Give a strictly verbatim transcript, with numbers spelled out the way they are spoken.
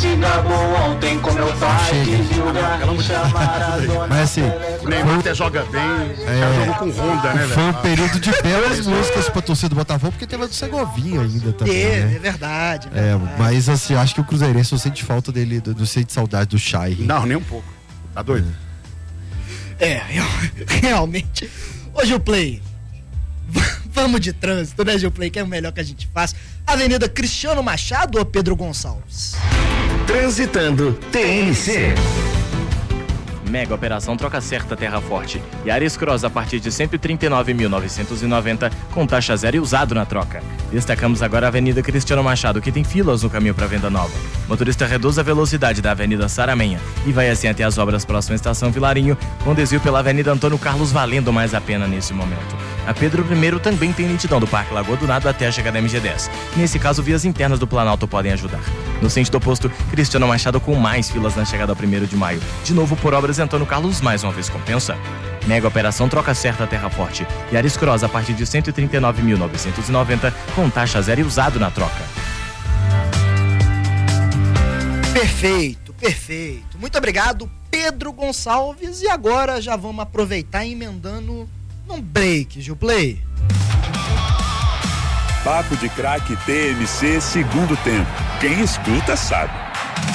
se gabou ontem com meu pai que viu Garrincha, Maradona. Mas assim, o Neymar até joga bem, é, jogou com Honda, né, velho? Foi um período de belas músicas pra torcida do Botafogo, porque teve a do Segovinha ainda também. É, né? é verdade. É, é verdade. Mas assim, acho que o Cruzeirense não sente falta dele, não do, sente saudade do Chay. Não, nem um pouco. Tá doido? É, realmente. Ô, Gilplay, vamos de trânsito, né, Gilplay? Que é o melhor que a gente faz. Avenida Cristiano Machado ou Pedro Gonçalves? Transitando T N C. Mega operação Troca Certa Terra Forte. Yaris Cross a partir de cento e trinta e nove mil novecentos e noventa com taxa zero e usado na troca. Destacamos agora a Avenida Cristiano Machado, que tem filas no caminho para venda nova. Motorista reduz a velocidade da Avenida Saramenha e vai assim até as obras próxima à Estação Vilarinho, com desvio pela Avenida Antônio Carlos valendo mais a pena nesse momento. A Pedro I também tem lentidão do Parque Lagoa do Nado até a chegada da M G dez. Nesse caso, vias internas do Planalto podem ajudar. No sentido oposto, Cristiano Machado com mais filas na chegada ao primeiro de maio. De novo por obras Antônio Carlos, mais uma vez compensa. Mega operação Troca Certa Terra Forte. Yaris Cross a partir de cento e trinta e nove mil novecentos e noventa com taxa zero e usado na troca. Perfeito, perfeito. Muito obrigado, Pedro Gonçalves. E agora já vamos aproveitar emendando num break, Gilplay. Papo de Craque T N C segundo tempo. Quem escuta sabe.